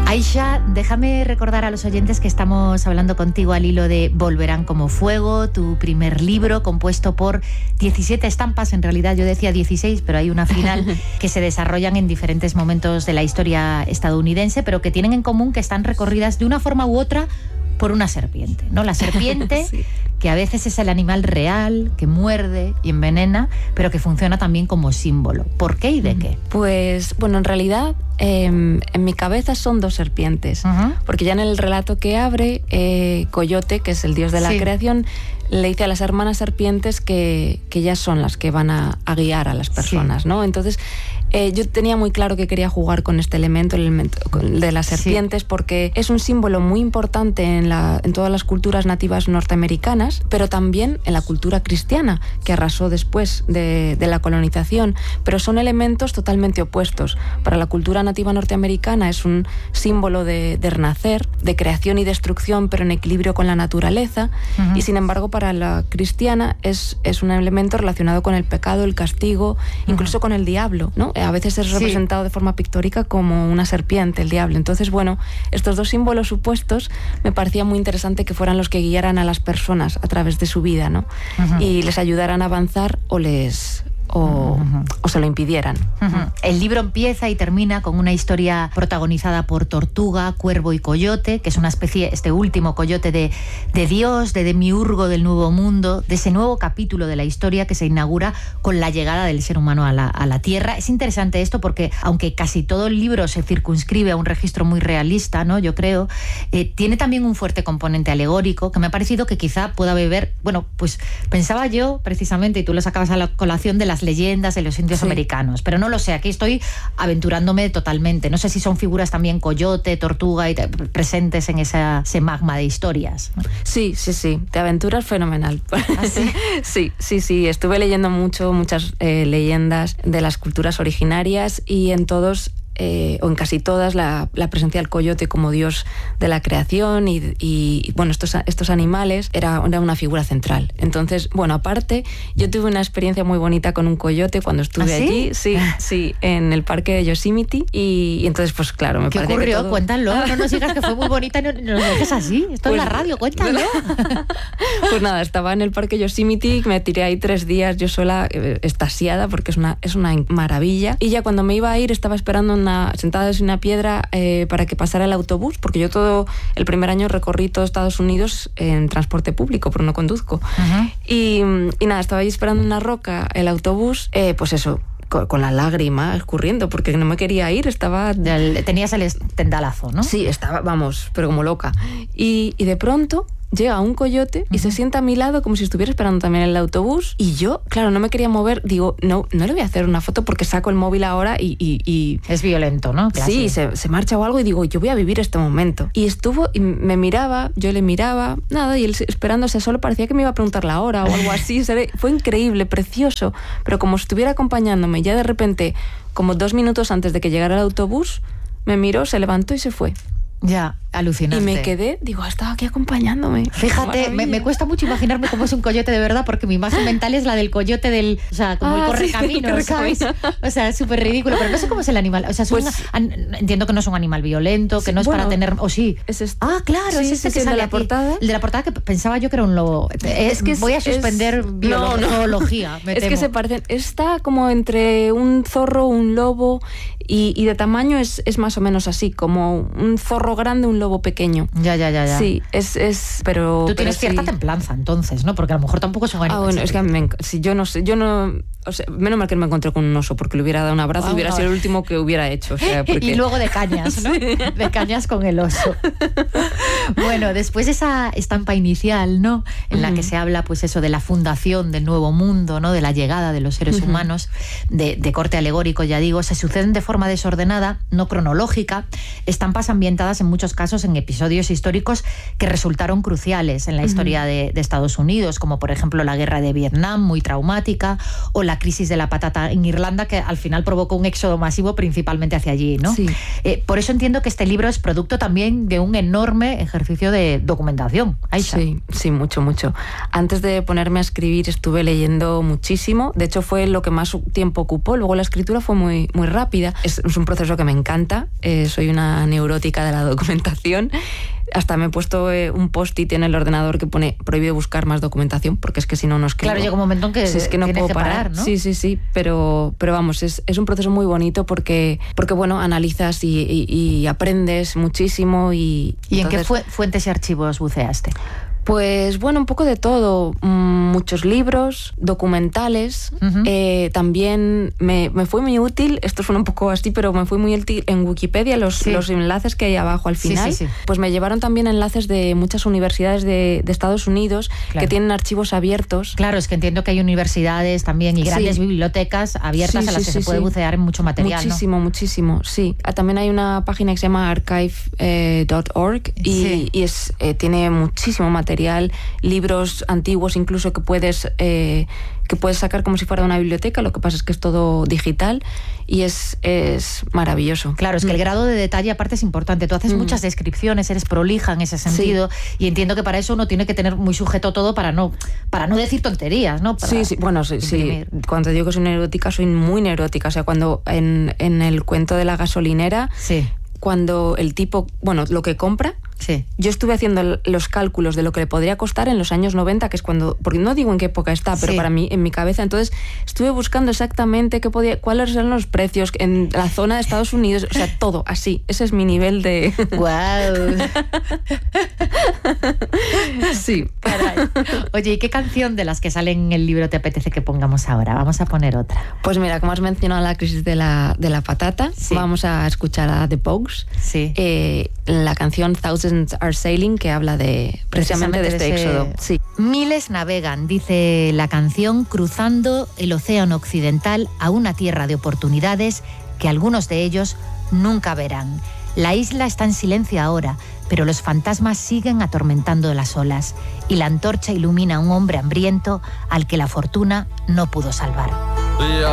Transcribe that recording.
Aisha, déjame recordar a los oyentes que estamos hablando contigo al hilo de Volverán como fuego, tu primer libro compuesto por 17 estampas, en realidad yo decía 16, pero hay una final, que se desarrollan en diferentes momentos de la historia estadounidense, pero que tienen en común que están recorridas de una forma u otra por una serpiente, ¿no? La serpiente, sí, que a veces es el animal real, que muerde y envenena, pero que funciona también como símbolo. ¿Por qué y de qué? Pues, bueno, en realidad, en mi cabeza son dos serpientes, porque ya en el relato que abre, Coyote, que es el dios de la creación, le dice a las hermanas serpientes que ellas son las que van a guiar a las personas, ¿no? Entonces, yo tenía muy claro que quería jugar con este elemento, el elemento de las serpientes, porque es un símbolo muy importante en todas las culturas nativas norteamericanas, pero también en la cultura cristiana, que arrasó después de la colonización. Pero son elementos totalmente opuestos. Para la cultura nativa norteamericana es un símbolo de renacer, de creación y destrucción, pero en equilibrio con la naturaleza, y sin embargo para la cristiana es un elemento relacionado con el pecado, el castigo, incluso con el diablo, ¿no? A veces es representado de forma pictórica como una serpiente, el diablo. Entonces, bueno, estos dos símbolos opuestos me parecía muy interesante que fueran los que guiaran a las personas a través de su vida, ¿no? Y les ayudaran a avanzar o se lo impidieran. El libro empieza y termina con una historia protagonizada por Tortuga, Cuervo y Coyote, que es una especie, este último coyote de Dios, de demiurgo del nuevo mundo, de ese nuevo capítulo de la historia que se inaugura con la llegada del ser humano a la Tierra. Es interesante esto porque, aunque casi todo el libro se circunscribe a un registro muy realista, ¿no? Yo creo, tiene también un fuerte componente alegórico que me ha parecido que quizá pueda beber, bueno, pues pensaba yo precisamente, y tú lo sacabas a la colación, de las leyendas de los indios americanos, pero no lo sé, aquí estoy aventurándome totalmente. No sé si son figuras también Coyote, Tortuga y presentes en ese magma de historias. Sí, te aventuras fenomenal. ¿Ah, sí? Sí, estuve leyendo muchas leyendas de las culturas originarias y en todos o en casi todas la presencia del coyote como dios de la creación y bueno, estos animales era una figura central. Entonces, bueno, aparte, yo tuve una experiencia muy bonita con un coyote cuando estuve allí, sí, en el parque de Yosemite y entonces, pues claro, me parece que ¿Qué ocurrió? Cuéntalo, no nos digas que fue muy bonita y no nos dejes así. Esto pues, es la radio, cuéntalo. Pues nada, estaba en el parque Yosemite, me tiré ahí 3 días yo sola, extasiada, porque es una maravilla. Y ya cuando me iba a ir, estaba esperando sentada en una piedra para que pasara el autobús, porque yo todo el primer año recorrí todo Estados Unidos en transporte público, pero no conduzco. Y nada, estaba ahí esperando una roca el autobús, pues eso, con la lágrima escurriendo, porque no me quería ir, estaba... Tenías el tendalazo, ¿no? Sí, estaba, vamos, pero como loca. Y de pronto llega un coyote y se sienta a mi lado como si estuviera esperando también el autobús, y yo, claro, no me quería mover. Digo, no le voy a hacer una foto porque saco el móvil ahora y... Es violento, ¿no? Claro. Sí, se marcha o algo, y digo, yo voy a vivir este momento. Y estuvo, y me miraba, yo le miraba, nada, y él esperándose solo, parecía que me iba a preguntar la hora o algo así. Fue increíble, precioso, pero como si estuviera acompañándome. Ya de repente, como 2 minutos antes de que llegara el autobús, me miró, se levantó y se fue. Ya, alucinante. Y me quedé, digo, ha estado aquí acompañándome. Fíjate, me cuesta mucho imaginarme cómo es un coyote de verdad, porque mi imagen mental es la del coyote o sea, como el correcaminos, ¿sabes? O sea, es súper ridículo, pero no sé cómo es el animal. O sea, entiendo que no es un animal violento, que no es para tener... ¿O sí? Es claro, sí, es este que sale de la portada. El de la portada, que pensaba yo que era un lobo. Voy a suspender biología. Es que se parecen. Está como entre un zorro, un lobo, y de tamaño es más o menos así, como un zorro grande, un lobo pequeño. Ya. Sí, pero... Tú tienes cierta templanza, entonces, ¿no? Porque a lo mejor tampoco es un animal. Bueno, es que yo no... O sea, menos mal que no me encontré con un oso, porque le hubiera dado un abrazo y hubiera sido el último que hubiera hecho. O sea, porque... Y luego de cañas, ¿no? Sí. De cañas con el oso. Bueno, después esa estampa inicial, ¿no? En la que se habla, pues eso, de la fundación del nuevo mundo, ¿no? De la llegada de los seres humanos, de corte alegórico, ya digo, se suceden de forma desordenada, no cronológica, estampas ambientadas en muchos casos en episodios históricos que resultaron cruciales en la historia de Estados Unidos, como por ejemplo la guerra de Vietnam, muy traumática, o la crisis de la patata en Irlanda, que al final provocó un éxodo masivo principalmente hacia allí, ¿no? Sí. Por eso entiendo que este libro es producto también de un enorme ejercicio de documentación. Aisha. Sí, mucho. Antes de ponerme a escribir estuve leyendo muchísimo. De hecho, fue lo que más tiempo ocupó. Luego la escritura fue muy, muy rápida. Es un proceso que me encanta, soy una neurótica de la documentación. Hasta me he puesto un post-it en el ordenador que pone prohibido buscar más documentación, porque es que si no escribo. Claro, llega un momento en que, es que no puedo parar, ¿no? Sí, pero vamos, es un proceso muy bonito porque bueno, analizas y aprendes muchísimo. ¿Y en qué fuentes y archivos buceaste? Pues bueno, un poco de todo, muchos libros, documentales, también me fue muy útil, esto suena un poco así, pero me fue muy útil en Wikipedia los enlaces que hay abajo al final, pues me llevaron también enlaces de muchas universidades de Estados Unidos que tienen archivos abiertos. Claro, es que entiendo que hay universidades también y grandes bibliotecas abiertas a las que se puede bucear en mucho material, Muchísimo, sí. También hay una página que se llama archive.org y tiene muchísimo material, libros antiguos incluso que puedes sacar como si fuera una biblioteca, lo que pasa es que es todo digital y es maravilloso. Claro, es que el grado de detalle aparte es importante. Tú haces muchas descripciones, eres prolija en ese sentido y entiendo que para eso uno tiene que tener muy sujeto todo para no decir tonterías, ¿no? Sí. Cuando digo que soy neurótica, soy muy neurótica. O sea, cuando en el cuento de la gasolinera, cuando el tipo, lo que compra, yo estuve haciendo los cálculos de lo que le podría costar en los años 90, que es cuando, porque no digo en qué época está, pero para mí, en mi cabeza, entonces estuve buscando exactamente cuáles eran los precios en la zona de Estados Unidos, o sea, todo así. Ese es mi nivel de... ¡Guau! Sí. Caray. Oye, ¿y qué canción de las que salen en el libro te apetece que pongamos ahora? Vamos a poner otra. Pues mira, como has mencionado la crisis de la patata, vamos a escuchar a The Pogues. La canción Thousands Are Sailing, que habla precisamente de este éxodo. Miles navegan, dice la canción, cruzando el océano occidental a una tierra de oportunidades que algunos de ellos nunca verán. La isla está en silencio ahora, pero los fantasmas siguen atormentando las olas y la antorcha ilumina a un hombre hambriento al que la fortuna no pudo salvar.